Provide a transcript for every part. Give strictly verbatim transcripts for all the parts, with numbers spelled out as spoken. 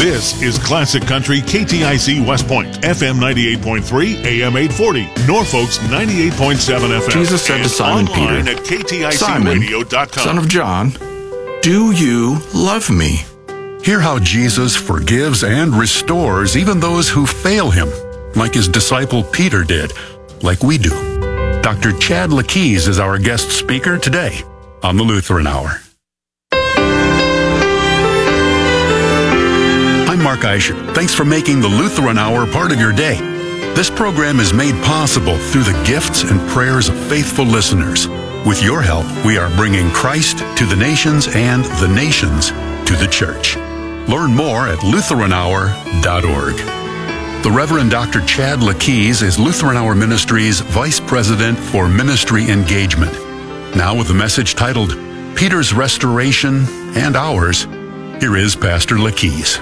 This is Classic Country K T I C West Point, F M ninety-eight point three, A M eight forty, Norfolk's ninety-eight point seven F M. Jesus said to Simon Peter, at K T I C Simon, radio dot com. son of John, do you love me? Hear how Jesus forgives and restores even those who fail him, like his disciple Peter did, like we do. Doctor Chad Lakees is our guest speaker today on the Lutheran Hour. I'm Mark Eicher. Thanks for making the Lutheran Hour part of your day. This program is made possible through the gifts and prayers of faithful listeners. With your help, we are bringing Christ to the nations and the nations to the church. Learn more at Lutheran Hour dot org. The Reverend Doctor Chad Lakees is Lutheran Hour Ministries Vice President for Ministry Engagement. Now with a message titled, Peter's Restoration and Ours, here is Pastor Lakees.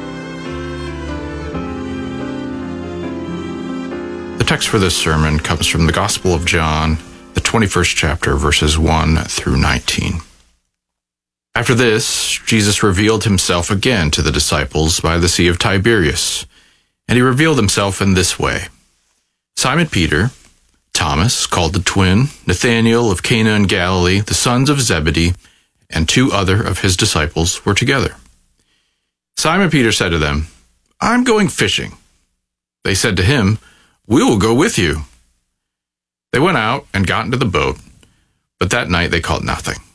The text for this sermon comes from the Gospel of John, the twenty-first chapter, verses one through nineteen. After this, Jesus revealed himself again to the disciples by the Sea of Tiberias, and he revealed himself in this way. Simon Peter, Thomas, called the twin, Nathanael of Cana in Galilee, the sons of Zebedee, and two other of his disciples were together. Simon Peter said to them, I'm going fishing. They said to him, We will go with you. They went out and got into the boat, but that night they caught nothing.